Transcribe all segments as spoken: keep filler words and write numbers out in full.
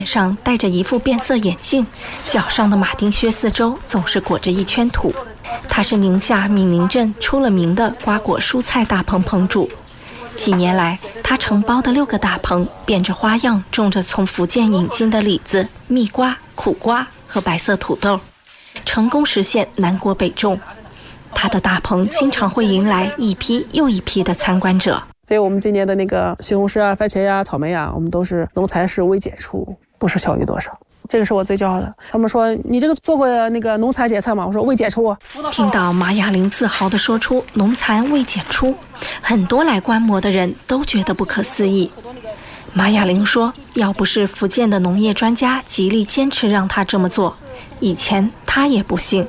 脸上戴着一副变色眼镜，脚上的马丁靴四周总是裹着一圈土。他是宁夏闽宁镇出了名的瓜果蔬菜大棚棚主。几年来，他承包的六个大棚变着花样种着从福建引进的李子、蜜瓜、苦瓜和白色土豆，成功实现南国北种。他的大棚经常会迎来一批又一批的参观者。 所以我们今年的那个西红柿啊、番茄呀、草莓呀，我们都是农残是未检出，不是小于多少。这个是我最骄傲的。他们说你这个做过那个农残检测吗？我说未检出。 听到马雅玲自豪地说出农残未检出，很多来观摩的人都觉得不可思议。马雅玲说，要不是福建的农业专家极力坚持让她这么做，以前她也不信。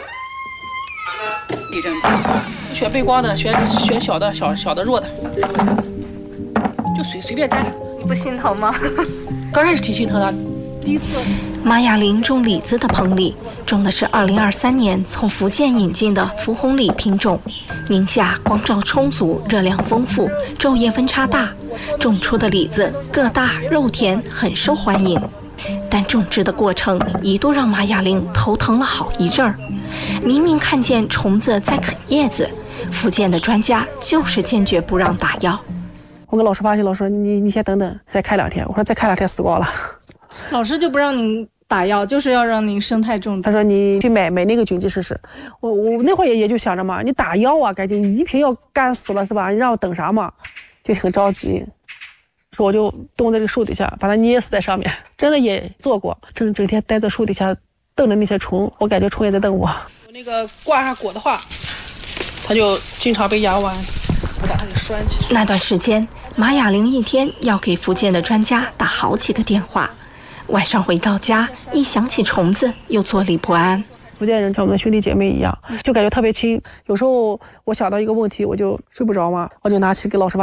选背光的，选选小的，小小的弱的，就随随便摘。 不心疼吗？ 刚开始挺心疼的，第一次。 马雅玲种李子的棚里种的是二零二三年从福建引进的福红李品种。宁夏光照充足，热量丰富，昼夜温差大，种出的李子个大肉甜，很受欢迎。但种植的过程一度让马雅玲头疼了好一阵儿。明明看见虫子在啃叶子，福建的专家就是坚决不让打药。 我跟老师发现，老师说你你先等等，再开两天。我说再开两天死光了。 老师就不让您打药，就是要让您生态种植。 他说你去买买那个菌剂试试。我我那会儿也也就想着嘛，你打药啊，感觉你一瓶要干死了是吧？你让我等啥嘛？就挺着急。说我就冻在这个树底下，把它捏死在上面。真的也做过，整整天待在树底下瞪着那些虫，我感觉虫也在瞪我。我那个挂上果的话，它就经常被压弯，我把它给拴起来。 那段时间，马雅玲一天要给福建的专家打好几个电话，晚上回到家，一想起虫子，又坐立不安。 福建人像我们的兄弟姐妹一样，就感觉特别亲。有时候我想到一个问题，我就睡不着嘛，我就拿起给老师发